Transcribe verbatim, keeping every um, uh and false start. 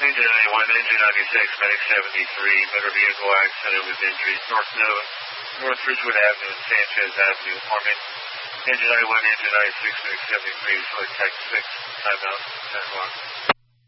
Engine ninety-one, engine ninety-six, medic seventy-three, motor vehicle accident with injuries, North Nova, North Ridgewood Avenue and Sanchez Avenue. Forming engine ninety-one, engine ninety-six, medic seventy-three, Detroit Tech six, timeout, ten o'clock.